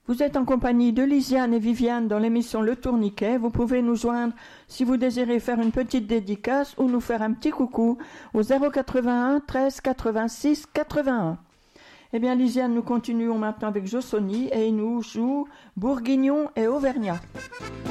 Vous êtes en compagnie de Lisiane et Viviane dans l'émission Le Tourniquet. Vous pouvez nous joindre si vous désirez faire une petite dédicace ou nous faire un petit coucou au 081 13 86 81. Eh bien Lisiane, nous continuons maintenant avec Josony et il nous joue Bourguignon et Auvergnat.